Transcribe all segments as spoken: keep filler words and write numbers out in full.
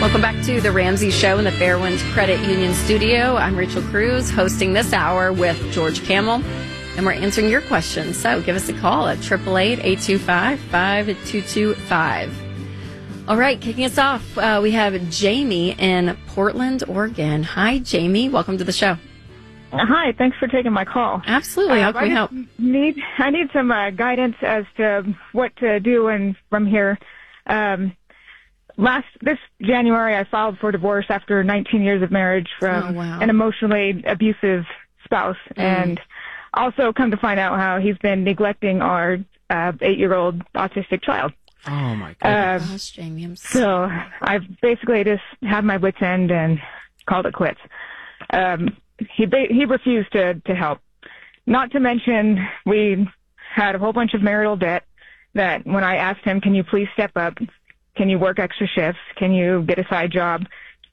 Welcome back to the Ramsey Show in the Fairwinds Credit Union studio. I'm Rachel Cruz, hosting this hour with George Camel, and we're answering your questions. So give us a call at eight eight eight, eight two five, five two two five. All right, kicking us off, uh, we have Jamie in Portland, Oregon. Hi, Jamie. Welcome to the show. Hi, thanks for taking my call. Absolutely. How Uh, can we I help? Need I need some uh, guidance as to what to do and from here. Um, last this January, I filed for divorce after nineteen years of marriage from Oh, wow. an emotionally abusive spouse, Mm. and also come to find out how he's been neglecting our uh, eight-year-old autistic child. Oh, my Uh, goodness. Gosh, Jamie, I'm so... So I've basically just had my wits end and called it quits. Um, he ba- he refused to, to help. Not to mention, we had a whole bunch of marital debt that when I asked him, can you please step up? Can you work extra shifts? Can you get a side job?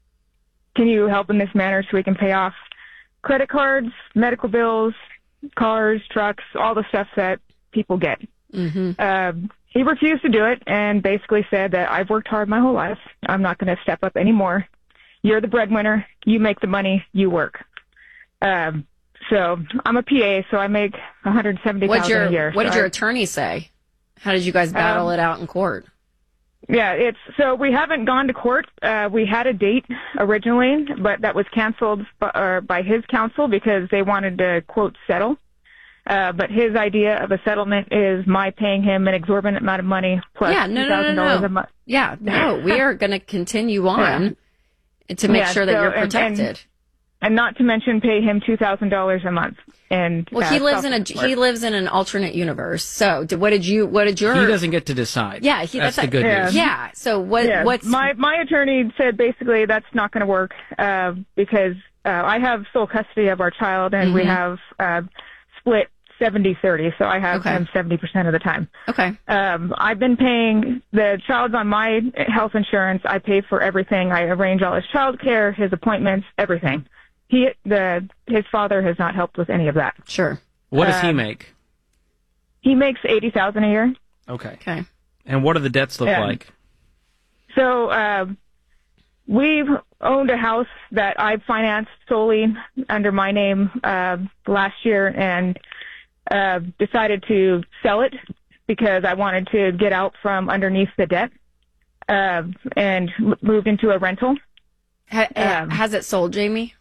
Can you help in this manner so we can pay off credit cards, medical bills, cars, trucks, all the stuff that people get? Mm-hmm. Um, he refused to do it and basically said that I've worked hard my whole life. I'm not going to step up anymore. You're the breadwinner. You make the money. You work. Um, so I'm a P A, so I make one hundred seventy thousand What'd your, a year. what did So your I- attorney say? How did you guys battle Um, it out in court? Yeah, it's so we haven't gone to court. Uh, we had a date originally, but that was canceled by, or by his counsel because they wanted to quote settle. Uh, but his idea of a settlement is my paying him an exorbitant amount of money plus Yeah, no, two no, thousand no, dollars no. a month. Yeah, no, we are going to continue on to make Yeah, sure that so- you're and- protected. and- And not to mention pay him two thousand dollars a month. And well, uh, he lives in a self-support. he lives in an alternate universe. So, did, what did you? What did your? He doesn't get to decide. Yeah, he, that's, that's the good yeah. news. Yeah. So what? Yeah, What's my my attorney said basically that's not going to work uh, because uh, I have sole custody of our child and we Mhm. have uh, split seventy thirty, so I have Okay. him seventy percent of the time. okay? Um, I've been paying the child's on my health insurance. I pay for everything. I arrange all his child care, his appointments, everything. He the his father has not helped with any of that. Sure. What does he Um, make? He makes eighty thousand a year. Okay. Okay. And what do the debts look Yeah. like? So uh, we've owned a house that I financed solely under my name uh, last year and uh, decided to sell it because I wanted to get out from underneath the debt uh, and m- moved into a rental. Ha, Um, has it sold, Jamie?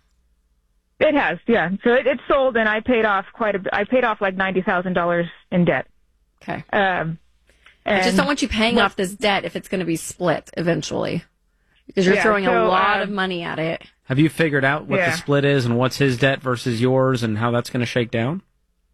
It has, yeah. So it, it's sold, and I paid off quite a. bit. I paid off like ninety thousand dollars in debt. Okay. Um, I just and- don't want you paying what- off this debt if it's going to be split eventually, because you're Yeah, throwing a so, lot uh, of money at it. Have you figured out what Yeah. the split is and what's his debt versus yours and how that's going to shake down?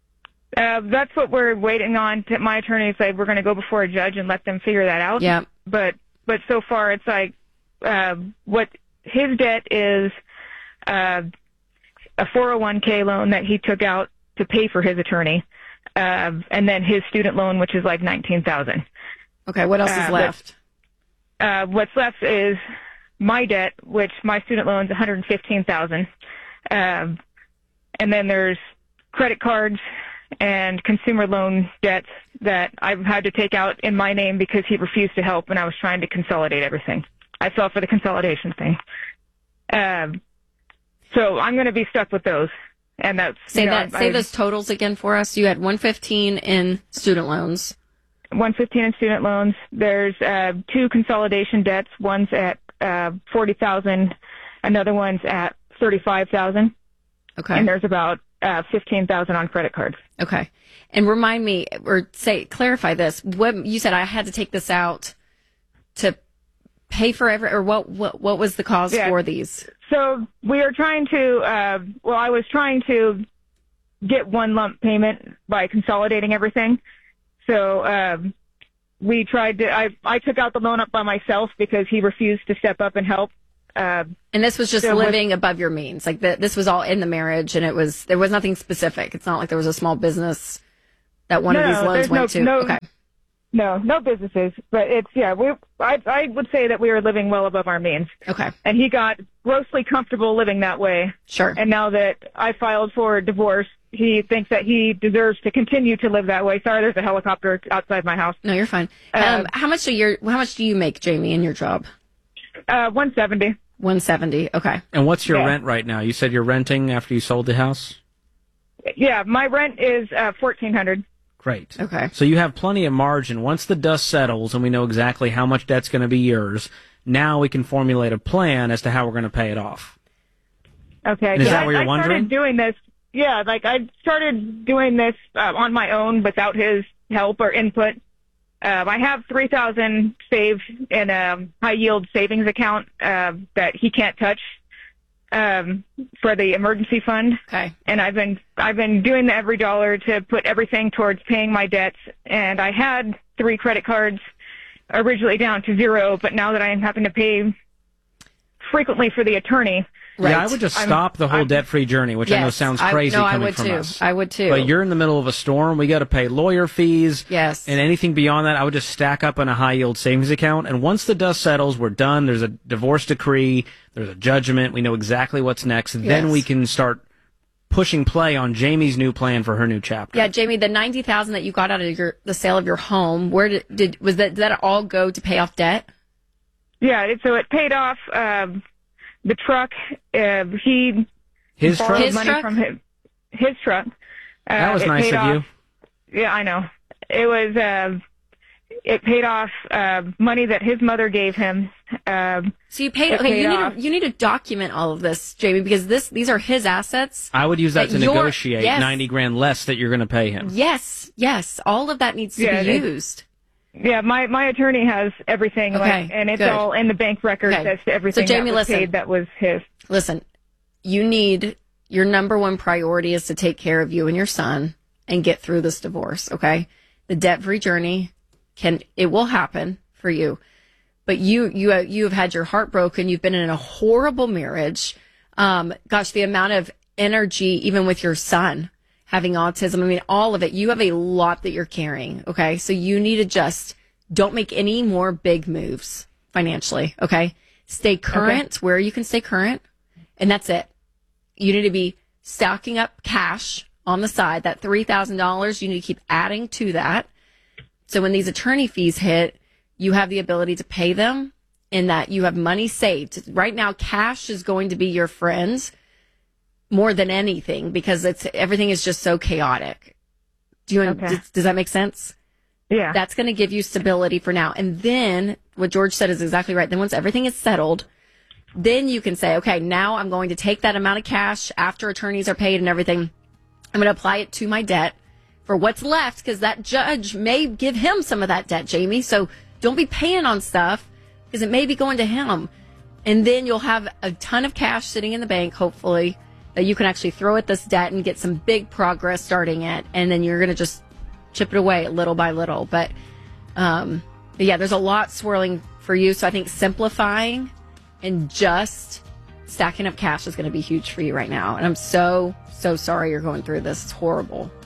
Uh, that's what we're waiting on. To, my attorney said we're going to go before a judge and let them figure that out. Yeah. But but so far it's like uh, what his debt is uh, a four oh one k loan that he took out to pay for his attorney, uh, and then his student loan, which is like nineteen thousand. Okay. What else uh, is but- left? Uh, what's left is my debt, which my student loan is one hundred fifteen thousand, um, and then there's credit cards and consumer loan debts that I've had to take out in my name because he refused to help when I was trying to consolidate everything. I fell for the consolidation thing. Um, so I'm going to be stuck with those. And that's Say you know, that. I- Say those totals again for us. You had one fifteen in student loans. one fifteen in student loans. There's uh, two consolidation debts. One's at uh, forty thousand, another one's at thirty-five thousand, Okay. and there's about uh, fifteen thousand on credit cards. Okay. And remind me, or say, clarify this. What you said, I had to take this out to pay for every, or what? What, what was the cause Yeah. for these? So we are trying to. Uh, well, I was trying to get one lump payment by consolidating everything. So um, we tried to. I I took out the loan up by myself because he refused to step up and help. Uh, And this was just So with- living above your means. Like the, this was all in the marriage, and it was there was nothing specific. It's not like there was a small business that one No, of these no, loans there's went no- to. no- Okay. no, no businesses, but it's yeah. We I I would say that we are living well above our means. Okay. And he got grossly comfortable living that way. Sure. And now that I filed for divorce, he thinks that he deserves to continue to live that way. Sorry, there's a helicopter outside my house. No, you're fine. Uh, Um, how much do your how much do you make, Jamie, in your job? Uh, one seventy. one seventy. Okay. And what's your Yeah. rent right now? You said you're renting after you sold the house? Yeah, my rent is uh, fourteen hundred. Great. Okay. So you have plenty of margin. Once the dust settles and we know exactly how much debt's going to be yours, now we can formulate a plan as to how we're going to pay it off. Okay. And is Yeah, that what you're I, I wondering? started doing this. Yeah, like I started doing this uh, on my own without his help or input. Um, I have three thousand saved in a high yield savings account uh, that he can't touch um, for the emergency fund. Okay. And I've been I've been doing the every dollar to put everything towards paying my debts. And I had three credit cards originally down to zero, but now that I am having to pay frequently for the attorney. Right. Yeah, I would just I'm- stop the whole I'm- debt-free journey, which I know Yes. sounds I- crazy no, I coming would from too. us. I would too. But you're in the middle of a storm. We got to pay lawyer fees. Yes. And anything beyond that, I would just stack up in a high-yield savings account. And once the dust settles, we're done. There's a divorce decree. There's a judgment. We know exactly what's next. Then Yes. we can start pushing play on Jamie's new plan for her new chapter. Yeah, Jamie, the ninety thousand that you got out of your the sale of your home, where did, did was that did that all go to pay off debt? Yeah, it, so it paid off um, the truck. Uh, he His borrowed truck? His money truck? from his, his truck. Uh, That was it nice paid of off, you. Yeah, I know. It was. Uh, it paid off uh, money that his mother gave him. Um, So you paid. It Okay, paid you need off. to you need to document all of this, Jamie, because this these are his assets. I would use that That to you're- negotiate yes. ninety grand less that you're going to pay him. Yes, yes, all of that needs to Yeah, be it- used. yeah, my, my attorney has everything, Okay, like, and it's good. all in the bank records Okay. as to everything So, Jamie, that was listen. paid that was his. Listen, you need your number one priority is to take care of you and your son and get through this divorce. Okay, the debt-free journey can it will happen for you, but you you have, you have had your heart broken. You've been in a horrible marriage. Um, gosh, the amount of energy, even with your son having autism. I mean, all of it. You have a lot that you're carrying. Okay, so you need to just don't make any more big moves financially. Okay, stay current where you can stay current, and that's it. You need to be stocking up cash on the side. That three thousand dollars, you need to keep adding to that. So when these attorney fees hit, you have the ability to pay them and that you have money saved. Right now, cash is going to be your friend more than anything because it's everything is just so chaotic. Do you Okay. does, does that make sense? Yeah. That's going to give you stability for now. And then what George said is exactly right. Then once everything is settled, then you can say, okay, now I'm going to take that amount of cash after attorneys are paid and everything. I'm going to apply it to my debt for what's left because that judge may give him some of that debt, Jamie. So don't be paying on stuff because it may be going to him. And then you'll have a ton of cash sitting in the bank, hopefully, that you can actually throw at this debt and get some big progress starting it. And then you're going to just chip it away little by little. But, um, but yeah, there's a lot swirling for you. So I think simplifying and just stacking up cash is going to be huge for you right now. And I'm so, so sorry you're going through this. It's horrible.